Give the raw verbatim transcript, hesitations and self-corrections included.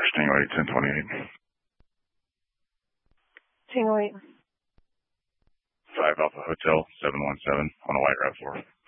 Tango eight, ten twenty-eight. Tango eight. five Alpha Hotel, seven one seven on a white route four.